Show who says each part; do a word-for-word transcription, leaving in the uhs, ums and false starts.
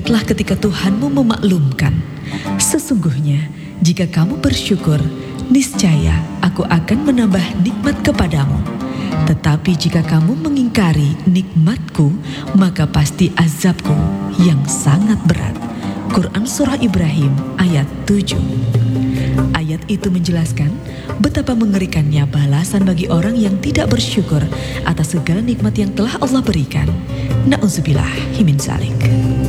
Speaker 1: Ingatlah ketika Tuhanmu memaklumkan, sesungguhnya jika kamu bersyukur, niscaya aku akan menambah nikmat kepadamu. Tetapi jika kamu mengingkari nikmatku, maka pasti azabku yang sangat berat. Quran Surah Ibrahim ayat tujuh. Ayat itu menjelaskan betapa mengerikannya balasan bagi orang yang tidak bersyukur atas segala nikmat yang telah Allah berikan. Na'udzubillah min dzalik.